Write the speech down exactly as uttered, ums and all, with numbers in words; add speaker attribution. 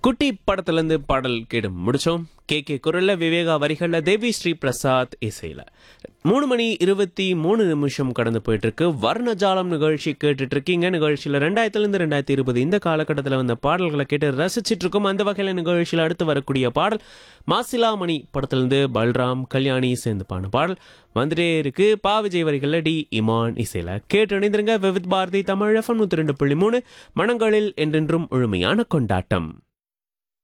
Speaker 1: குட்டி படத்துல இருந்து பாடல் கேட்டு முடிச்சோம். கே கே குரல்ல, விவேகா வரிகள்ல, தேவி ஸ்ரீ பிரசாத் இசையில. மூணு மணி இருபத்தி மூணு நிமிஷம் கடந்து போயிட்டு இருக்கு. வர்ணஜாலம் நிகழ்ச்சி கேட்டுட்டு இருக்கீங்க. நிகழ்ச்சியில ரெண்டாயிரத்துல இருந்து ரெண்டாயிரத்தி இருபது இந்த காலகட்டத்தில் வந்த பாடல்களை கேட்டு ரசிச்சிட்டு இருக்கோம். அந்த வகையில நிகழ்ச்சியில் அடுத்து வரக்கூடிய பாடல் மாசிலாமணி படத்திலிருந்து பல்ராம் கல்யாணி சேர்ந்து பாடின பாடல் வந்துட்டே இருக்கு. பா விஜய் வரிகள்ல, டி இமான் இசையில. கேட்டு இணைந்திருங்க. விவித் பாரதி தமிழ் எஃப்எம் நூத்தி ரெண்டு புள்ளி மூணு மனங்களில் என்றென்றும் முழுமையான கொண்டாட்டம்.